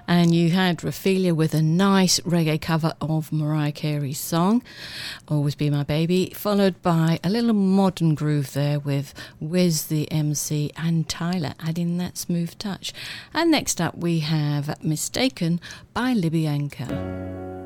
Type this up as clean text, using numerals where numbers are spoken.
And you had Raphaelia with a nice reggae cover of Mariah Carey's song, Always Be My Baby, followed by a little modern groove there with Wiz the MC and Tyler adding that smooth touch. And next up we have Mistaken by Libby Anchor.